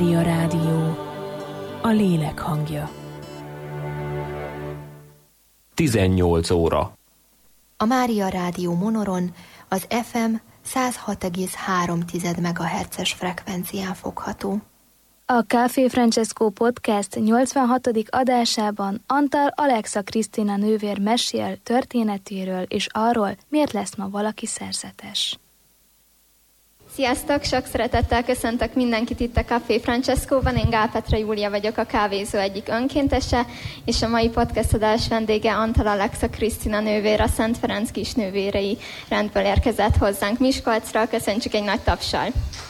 Mária Rádió, a lélek hangja. 18 óra. A Mária Rádió Monoron az FM 106,3 MHz-es frekvencián fogható. A Café Francesco Podcast 86. adásában Antal Alexa Krisztina nővér mesél történetéről és arról, miért lesz ma valaki szerzetes. Sziasztok! Sok szeretettel köszöntök mindenkit itt a Café Francescoban. Én Gál Petra Júlia vagyok, a kávézó egyik önkéntese, és a mai podcast adás vendége Antal Alexa Krisztina nővér, a Szent Ferenc kisnővérei rendből érkezett hozzánk Miskolcra. Köszöntsük egy nagy tapssal!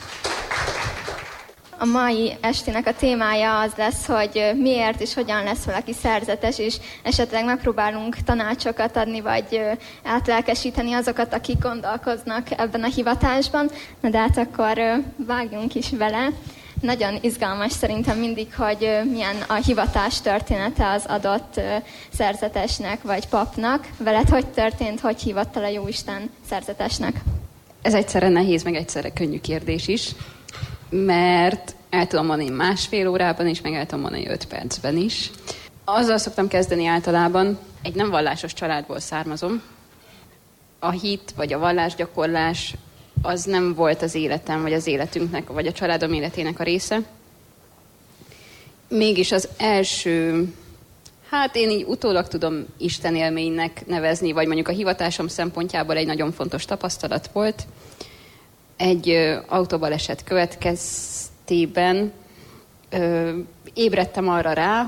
A mai estének a témája az lesz, hogy miért és hogyan lesz valaki szerzetes, és esetleg megpróbálunk tanácsokat adni, vagy átlelkesíteni azokat, akik gondolkoznak ebben a hivatásban. Na de hát akkor vágjunk is vele. Nagyon izgalmas szerintem mindig, hogy milyen a hivatás története az adott szerzetesnek vagy papnak. Veled hogy történt, hogy hívott el a Jóisten szerzetesnek? Ez egyszerre nehéz, meg egyszerre könnyű kérdés is, mert el tudom mondani 1,5 órában is, meg el tudom mondani 5 percben is. Azzal szoktam kezdeni általában, egy nem vallásos családból származom. A hit vagy a vallásgyakorlás az nem volt az életem, vagy az életünknek, vagy a családom életének a része. Mégis az első, hát én így utólag tudom Isten élménynek nevezni, vagy mondjuk a hivatásom szempontjából egy nagyon fontos tapasztalat volt. Egy autóbaleset következtében ébredtem arra rá,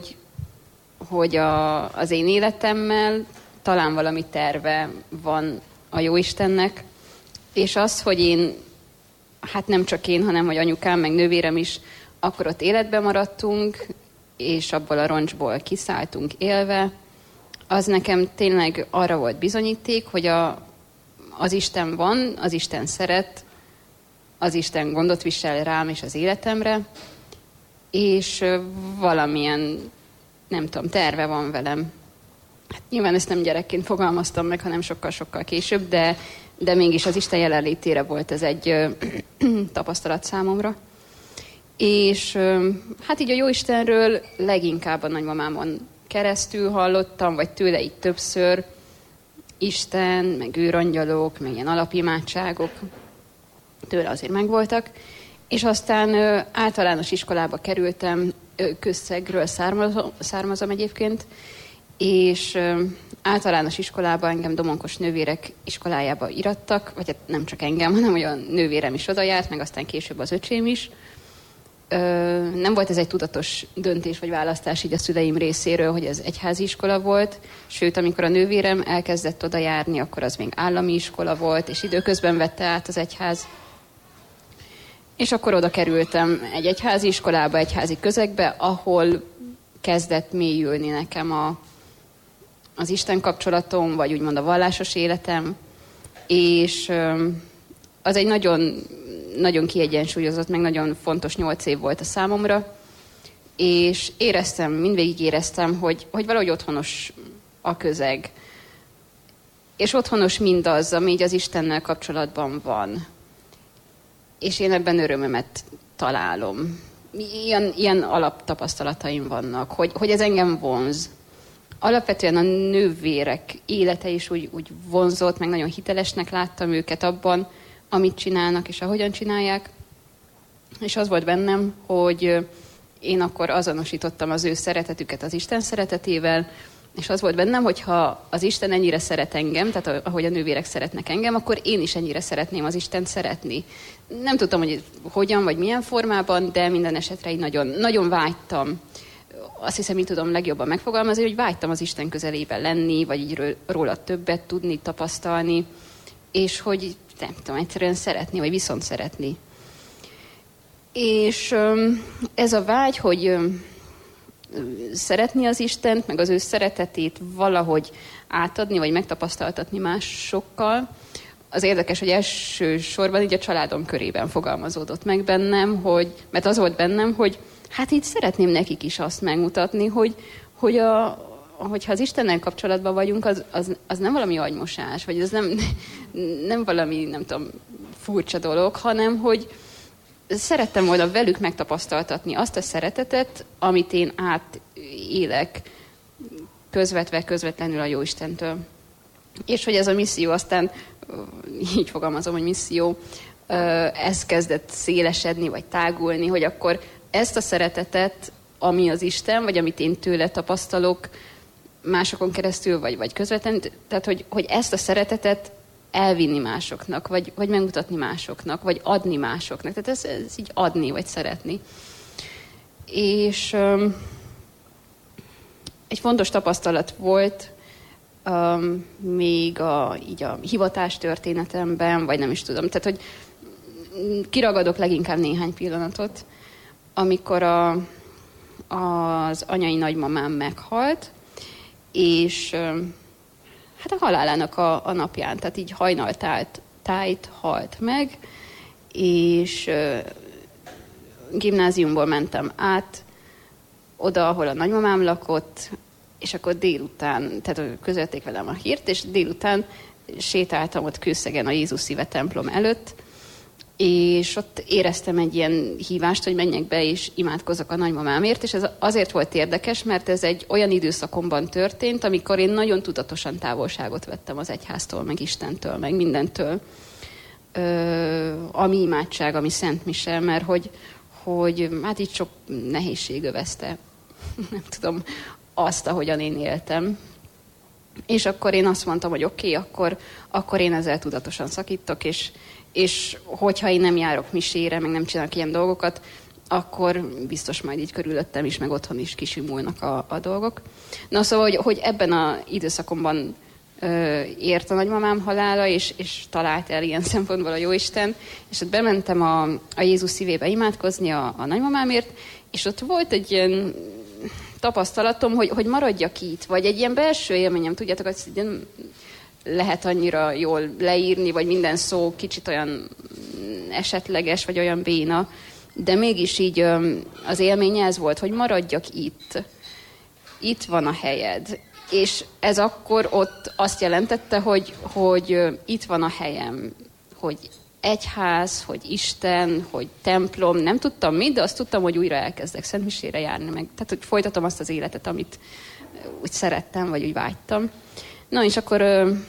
hogy az én életemmel talán valami terve van a Jóistennek, és az, hogy én, hát nem csak én, hanem hogy anyukám, meg nővérem is, akkor ott életben maradtunk, és abból a roncsból kiszálltunk élve, az nekem tényleg arra volt bizonyíték, hogy az Isten van, az Isten szeret, az Isten gondot visel rám és az életemre, és valamilyen, nem tudom, terve van velem. Hát nyilván ezt nem gyerekként fogalmaztam meg, hanem sokkal-sokkal később, de mégis az Isten jelenlétére volt ez egy tapasztalat számomra. És hát így a Jóistenről leginkább a nagymamámon keresztül hallottam, vagy tőle így többször, Isten, meg őrangyalok, meg ilyen alapimádságok, tőle azért megvoltak. És aztán általános iskolába kerültem, Közszegről származom egyébként, és általános iskolába engem Domonkos nővérek iskolájába irattak, vagy hát nem csak engem, hanem olyan nővérem is oda járt, meg aztán később az öcsém is. Nem volt ez egy tudatos döntés vagy választás így a szüleim részéről, hogy ez egyházi iskola volt, sőt, amikor a nővérem elkezdett oda járni, akkor az még állami iskola volt, és időközben vette át az egyház. És akkor oda kerültem egy egyházi iskolába, egyházi közegbe, ahol kezdett mélyülni nekem az Isten kapcsolatom, vagy úgymond a vallásos életem, és az egy nagyon, nagyon kiegyensúlyozott, meg nagyon fontos 8 év volt a számomra, és mindvégig éreztem, hogy valahogy otthonos a közeg, és otthonos mindaz, ami így az Istennel kapcsolatban van. És én ebben örömömet találom. Ilyen alaptapasztalataim vannak, hogy ez engem vonz. Alapvetően a nővérek élete is úgy vonzott, meg nagyon hitelesnek láttam őket abban, amit csinálnak és ahogyan csinálják. És az volt bennem, hogy én akkor azonosítottam az ő szeretetüket az Isten szeretetével, és az volt bennem, hogy ha az Isten ennyire szeret engem, tehát ahogy a nővérek szeretnek engem, akkor én is ennyire szeretném az Istent szeretni. Nem tudtam, hogy hogyan vagy milyen formában, de minden esetre így nagyon, nagyon vágytam. Azt hiszem, így tudom legjobban megfogalmazni, hogy vágytam az Isten közelében lenni, vagy így róla többet tudni, tapasztalni, és hogy nem tudom, egyszerűen szeretni, vagy viszont szeretni. És ez a vágy, hogy szeretni az Istent, meg az ő szeretetét valahogy átadni, vagy megtapasztaltatni másokkal, az érdekes, hogy elsősorban így a családom körében fogalmazódott meg bennem, mert az volt bennem, hogy hát így szeretném nekik is azt megmutatni, hogyha az Istennel kapcsolatban vagyunk, az nem valami agymosás, vagy az nem valami, nem tudom, furcsa dolog, hanem hogy szerettem volna velük megtapasztaltatni azt a szeretetet, amit én átélek közvetlenül a Jóistentől. És hogy ez a misszió aztán, így fogalmazom, hogy misszió, ez kezdett szélesedni, vagy tágulni, hogy akkor ezt a szeretetet, ami az Isten, vagy amit én tőle tapasztalok másokon keresztül, vagy közvetlenül, tehát hogy ezt a szeretetet elvinni másoknak, vagy megmutatni másoknak, vagy adni másoknak. Tehát ez így adni, vagy szeretni. És egy fontos tapasztalat volt még így a hivatás történetemben, vagy nem is tudom. Tehát, hogy kiragadok leginkább néhány pillanatot, amikor az anyai nagymamám meghalt, és hát a halálának a napján, tehát így hajnaltájt halt meg, és gimnáziumból mentem át oda, ahol a nagymamám lakott, és akkor délután, tehát közölték velem a hírt, és délután sétáltam ott Kőszegen a Jézus Szíve templom előtt, és ott éreztem egy ilyen hívást, hogy menjek be és imádkozzak a nagymamámért, és ez azért volt érdekes, mert ez egy olyan időszakomban történt, amikor én nagyon tudatosan távolságot vettem az egyháztól, meg Istentől, meg mindentől. Ami imádság, ami Szent Mise, mert hogy hát így sok nehézség övezte, nem tudom, azt, ahogyan én éltem. És akkor én azt mondtam, hogy oké, akkor én ezzel tudatosan szakítok, és hogyha én nem járok misére, meg nem csinálok ilyen dolgokat, akkor biztos majd így körülöttem is, meg otthon is kisimulnak a dolgok. Na szóval, hogy ebben az időszakomban ért a nagymamám halála, és talált el ilyen szempontból a Jóisten, és ott bementem a Jézus Szívébe imádkozni a nagymamámért, és ott volt egy ilyen tapasztalatom, hogy maradjak itt, vagy egy ilyen belső élményem, tudjátok, hogy nem lehet annyira jól leírni, vagy minden szó kicsit olyan esetleges, vagy olyan béna, de mégis így az élménye ez volt, hogy maradjak itt. Itt van a helyed. És ez akkor ott azt jelentette, hogy itt van a helyem, hogy egyház, hogy Isten, hogy templom, nem tudtam mit, de azt tudtam, hogy újra elkezdek szentmisére járni meg. Tehát, hogy folytatom azt az életet, amit úgy szerettem, vagy úgy vágytam. Na, és akkor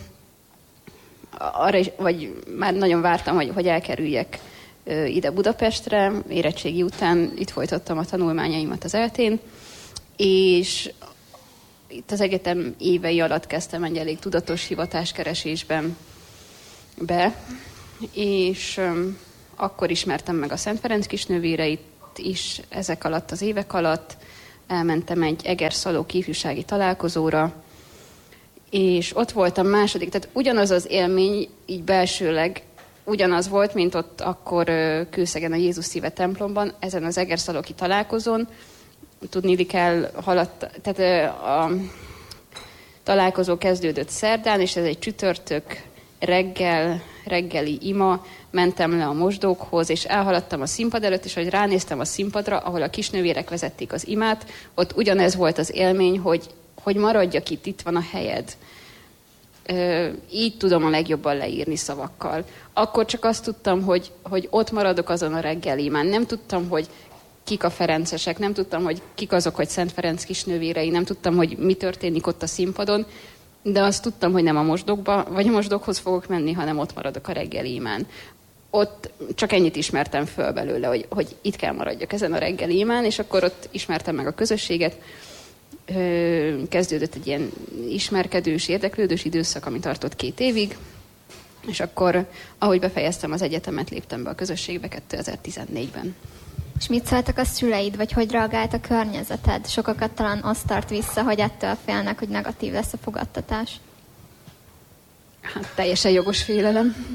arra is, vagy már nagyon vártam, hogy elkerüljek ide Budapestre, érettségi után itt folytattam a tanulmányaimat az ELTE-n, és itt az egyetem évei alatt kezdtem egy elég tudatos hivatáskeresésben be, és akkor ismertem meg a Szent Ferenc kisnővéreit is ezek alatt az évek alatt. Elmentem egy egerszalóki ifjúsági találkozóra, és ott voltam második, tehát ugyanaz az élmény, így belsőleg ugyanaz volt, mint ott akkor Kőszegen a Jézus Szíve templomban, ezen az egerszalóki találkozón. Tudniillik tehát a találkozó kezdődött szerdán, és ez egy csütörtök reggeli ima, mentem le a mosdókhoz, és elhaladtam a színpad előtt, és hogy ránéztem a színpadra, ahol a kisnővérek vezették az imát, ott ugyanez volt az élmény, hogy maradjak itt van a helyed. Így tudom a legjobban leírni szavakkal. Akkor csak azt tudtam, hogy ott maradok azon a reggeli imán. Nem tudtam, hogy kik a ferencesek, nem tudtam, hogy kik azok, hogy Szent Ferenc kisnővérei, nem tudtam, hogy mi történik ott a színpadon, de azt tudtam, hogy nem a mosdókba, vagy a mosdókhoz fogok menni, hanem ott maradok a reggeli imán. Ott csak ennyit ismertem föl belőle, hogy itt kell maradjak ezen a reggeli imán, és akkor ott ismertem meg a közösséget. Kezdődött egy ilyen ismerkedős, érdeklődős időszak, ami tartott 2 évig, és akkor, ahogy befejeztem az egyetemet, léptem be a közösségbe 2014-ben. És mit szóltak a szüleid, vagy hogy reagált a környezeted? Sokakat talán azt tart vissza, hogy ettől félnek, hogy negatív lesz a fogadtatás. Hát teljesen jogos félelem.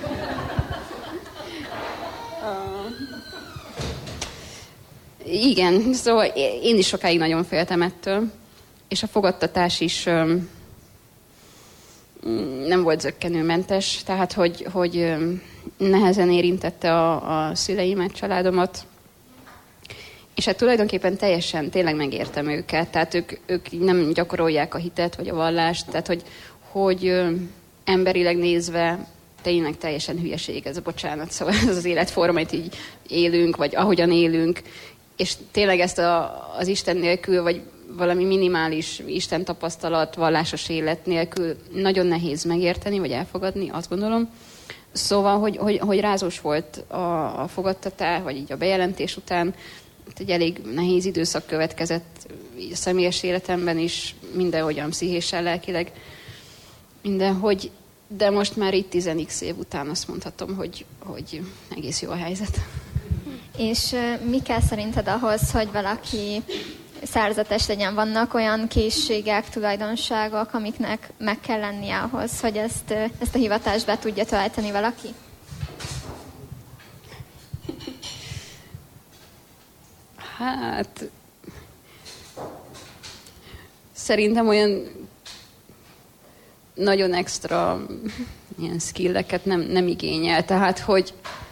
Igen, szóval én is sokáig nagyon féltem ettől, és a fogadtatás is nem volt zökkenőmentes, tehát hogy nehezen érintette a szüleimet, családomat, és hát tulajdonképpen tényleg megértem őket, tehát ők nem gyakorolják a hitet vagy a vallást, tehát hogy emberileg nézve tényleg teljesen hülyeség ez, bocsánat, szóval ez az életforma, amit így élünk, vagy ahogyan élünk, és tényleg ezt az Isten nélkül, vagy valami minimális Isten tapasztalat, vallásos élet nélkül nagyon nehéz megérteni, vagy elfogadni, azt gondolom. Szóval, hogy rázós volt a fogadtatás, vagy így a bejelentés után, egy elég nehéz időszak következett a személyes életemben is, mindenhogyan pszichésen, lelkileg, mindenhogy, de most már itt 10x év után azt mondhatom, hogy egész jó a helyzet. És mi kell szerinted ahhoz, hogy valaki szerzetes legyen? Vannak olyan készségek, tulajdonságok, amiknek meg kell lennie ahhoz, hogy ezt a hivatást be tudja tölteni valaki? Hát szerintem olyan nagyon extra ilyen skilleket nem igényel. Tehát, hogy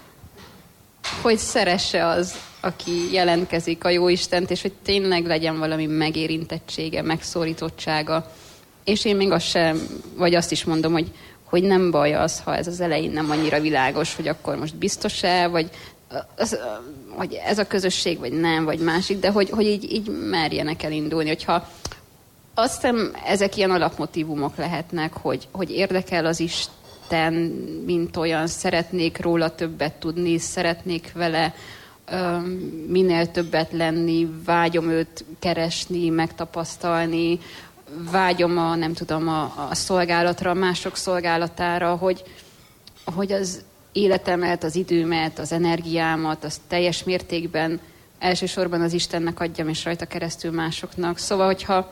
szeresse az, aki jelentkezik a Jóistent, és hogy tényleg legyen valami megérintettsége, megszólítottsága. És én még azt is mondom, hogy nem baj az, ha ez az elején nem annyira világos, hogy akkor most biztos-e, vagy ez a közösség, vagy nem, vagy másik, de hogy így merjenek elindulni. Hogyha azt hiszem, ezek ilyen alapmotívumok lehetnek, hogy érdekel az Isten, mint olyan, szeretnék róla többet tudni, szeretnék vele minél többet lenni, vágyom őt keresni, megtapasztalni, vágyom a szolgálatra, a mások szolgálatára, hogy az életemet, az időmet, az energiámat, az teljes mértékben elsősorban az Istennek adjam, és rajta keresztül másoknak. Szóval, hogyha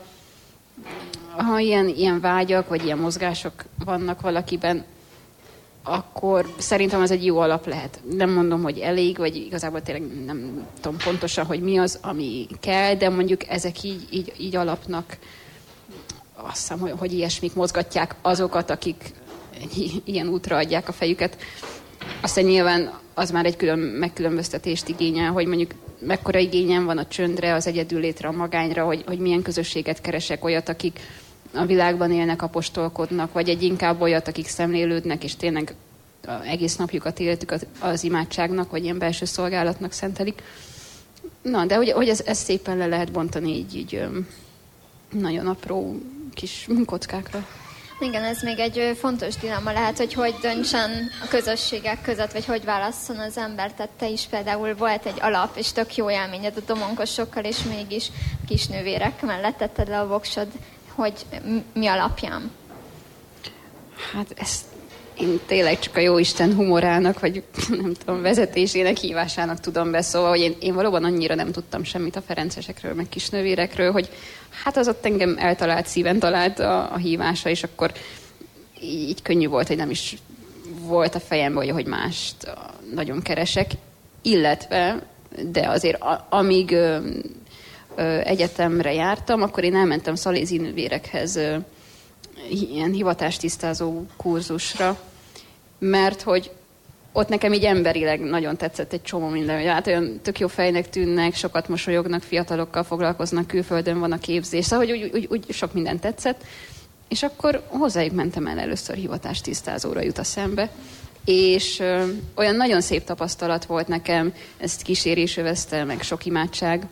ilyen vágyak, vagy ilyen mozgások vannak valakiben, akkor szerintem ez egy jó alap lehet. Nem mondom, hogy elég, vagy igazából tényleg nem tudom pontosan, hogy mi az, ami kell, de mondjuk ezek így alapnak azt hiszem, hogy ilyesmik mozgatják azokat, akik ilyen útra adják a fejüket. Aztán nyilván az már egy külön megkülönböztetést igényel, hogy mondjuk mekkora igényem van a csöndre, az egyedüllétre, a magányra, hogy milyen közösséget keresek, olyat, akik a világban élnek, apostolkodnak, vagy egy inkább olyat, akik szemlélődnek, és tényleg egész napjukat, életüket az imádságnak, vagy ilyen belső szolgálatnak szentelik. Na, de hogy ez szépen le lehet bontani így nagyon apró kis kockákra. Igen, ez még egy fontos dilemma lehet, hogy döntsen a közösségek között, vagy hogy válasszon az ember. Tehát te is például volt egy alap, és tök jó élményed a domonkosokkal, és mégis kisnővérek mellett tetted le a voksod, hogy mi alapján? Hát ezt én tényleg csak a Jóisten humorának, vagy nem tudom, vezetésének, hívásának tudom beszólni, hogy én valóban annyira nem tudtam semmit a ferencesekről, meg kisnővérekről, hogy hát az ott engem eltalált, szíven talált a hívása, és akkor így könnyű volt, hogy nem is volt a fejemben, hogy mást nagyon keresek, illetve, de azért amíg egyetemre jártam, akkor én elmentem szalézi nővérekhez ilyen hivatástisztázó kurzusra, mert hogy ott nekem így emberileg nagyon tetszett egy csomó minden, hogy hát olyan tök jó fejnek tűnnek, sokat mosolyognak, fiatalokkal foglalkoznak, külföldön van a képzés, szóval hogy úgy sok minden tetszett, és akkor hozzájuk mentem el először hivatástisztázóra jut a szembe, és olyan nagyon szép tapasztalat volt nekem, ezt kísérés övezte, meg sok imádság.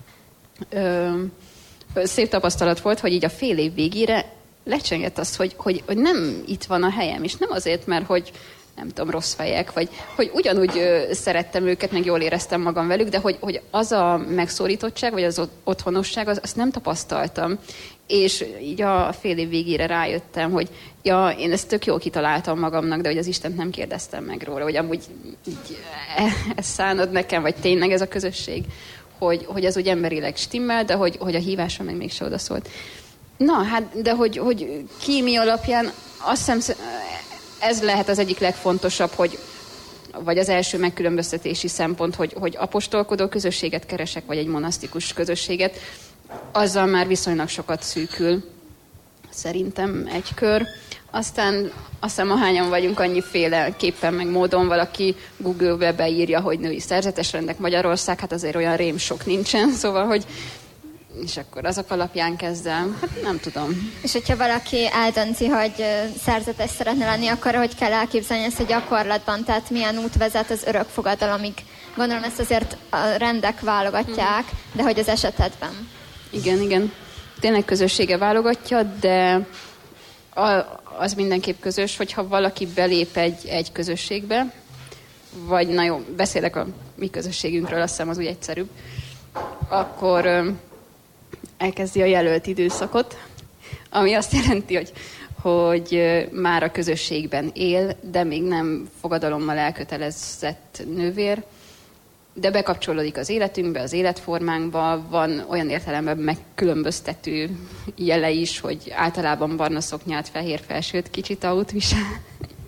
Szép tapasztalat volt, hogy így a fél év végére lecsengett azt, hogy nem itt van a helyem, és nem azért, mert hogy nem tudom, rossz fejek, vagy hogy ugyanúgy szerettem őket, meg jól éreztem magam velük, de hogy az a megszólítottság, vagy az otthonosság, azt nem tapasztaltam. És így a fél év végére rájöttem, hogy én ezt tök jól kitaláltam magamnak, de hogy az Istent nem kérdeztem meg róla, hogy amúgy így ezt szánod nekem, vagy tényleg ez a közösség, hogy ez úgy emberileg stimmel, de hogy a hívása meg mégse odaszólt. Na, hát, de hogy ki mi alapján, azt hiszem, ez lehet az egyik legfontosabb, vagy az első megkülönböztetési szempont, hogy apostolkodó közösséget keresek, vagy egy monasztikus közösséget, azzal már viszonylag sokat szűkül, szerintem egy kör. Aztán ahányan vagyunk annyiféleképpen, meg módon, valaki Google-be beírja, hogy női szerzetesrendek Magyarország, hát azért olyan rém sok nincsen, szóval, hogy és akkor azok alapján kezdem. Hát nem tudom. És hogyha valaki eldönti, hogy szerzetes szeretne lenni, akkor hogy kell elképzelni ezt a gyakorlatban? Tehát milyen út vezet az örökfogadalomig? Gondolom ezt azért a rendek válogatják, de hogy az esetedben? Igen. Tényleg közössége válogatja, de az mindenképp közös, hogyha valaki belép egy közösségbe, vagy na jó, beszélek a mi közösségünkről, azt hiszem az úgy egyszerűbb, akkor elkezdi a jelölt időszakot, ami azt jelenti, hogy már a közösségben él, de még nem fogadalommal elkötelezett nővér, de bekapcsolódik az életünkbe, az életformánkba, van olyan értelemben megkülönböztető jele is, hogy általában barna szoknyát, fehér felsőt, kicsit ahút visel.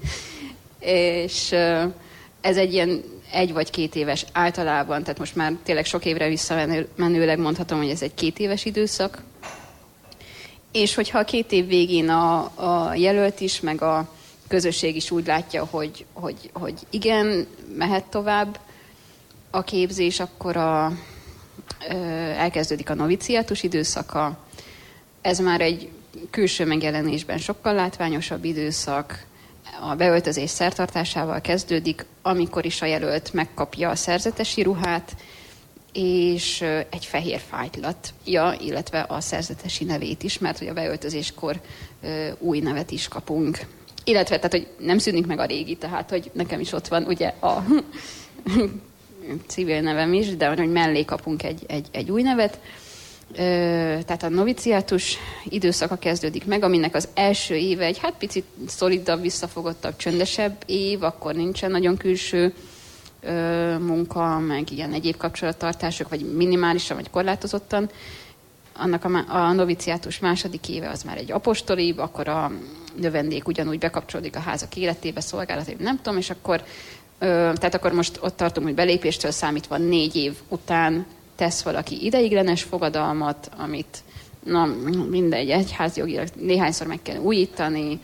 És ez egy ilyen 1 vagy 2 éves általában, tehát most már tényleg sok évre visszamenőleg mondhatom, hogy ez egy 2 éves időszak. És hogyha a 2 év végén a jelölt is, meg a közösség is úgy látja, hogy igen, mehet tovább a képzés, akkor elkezdődik a noviciátus időszaka. Ez már egy külső megjelenésben sokkal látványosabb időszak. A beöltözés szertartásával kezdődik, amikor is a jelölt megkapja a szerzetesi ruhát, és egy fehér fájtlat, illetve a szerzetesi nevét is, mert hogy a beöltözéskor új nevet is kapunk. Illetve, tehát, hogy nem szűnik meg a régi, tehát, hogy nekem is ott van ugye a civil nevem is, de hogy mellé kapunk egy új nevet. Tehát a noviciátus időszaka kezdődik meg, aminek az első éve egy picit szolidabb, visszafogottabb, csöndesebb év, akkor nincsen nagyon külső munka, meg ilyen egyéb kapcsolattartások, vagy minimálisan, vagy korlátozottan. Annak a noviciátus második éve az már egy apostolibb, akkor a növendék ugyanúgy bekapcsolódik a házak életébe, szolgálatébe, nem tudom, és akkor tehát akkor most ott tartunk, hogy belépéstől számítva 4 év után tesz valaki ideiglenes fogadalmat, amit mindegy, egyházjogilag néhányszor meg kell újítani,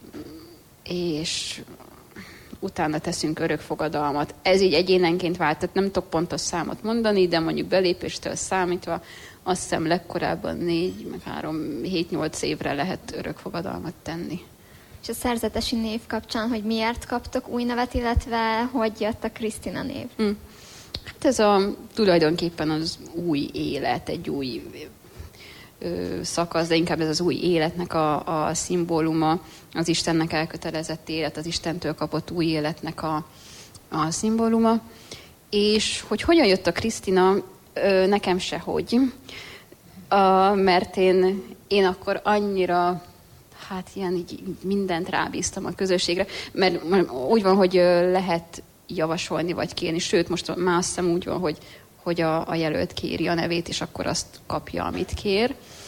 és utána teszünk örökfogadalmat. Ez így egyénenként vált, tehát nem tudok pontos számot mondani, de mondjuk belépéstől számítva azt hiszem legkorábban 7-8 évre lehet örökfogadalmat tenni. És a szerzetesi név kapcsán, hogy miért kaptok új nevet, illetve hogy jött a Krisztina név? Hát ez tulajdonképpen az új élet, egy új szakasz, de inkább ez az új életnek a szimbóluma, az Istennek elkötelezett élet, az Istentől kapott új életnek a szimbóluma. És hogy hogyan jött a Krisztina, nekem sehogy. Mert én akkor annyira ilyen így mindent rábíztam a közösségre, mert úgy van, hogy lehet javasolni vagy kérni, sőt, most már azt hiszem úgy van, hogy a jelölt kéri a nevét, és akkor azt kapja, amit kér.